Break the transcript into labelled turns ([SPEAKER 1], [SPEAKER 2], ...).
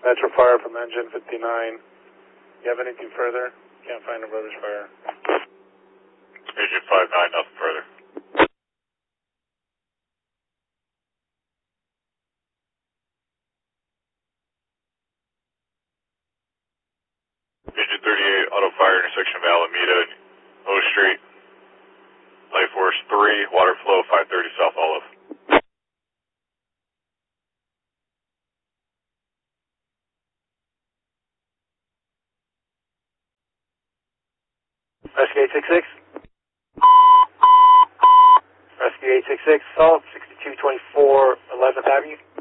[SPEAKER 1] Metro Fire from engine 59. You have anything further? Can't find a rubbish fire.
[SPEAKER 2] Engine 59, nothing further. Engine 38, auto fire, intersection of Alameda and O Street. Light Force 3, water flow, 530 South Olive.
[SPEAKER 1] Rescue 866. Rescue 866, Salt, 6224 11th Avenue.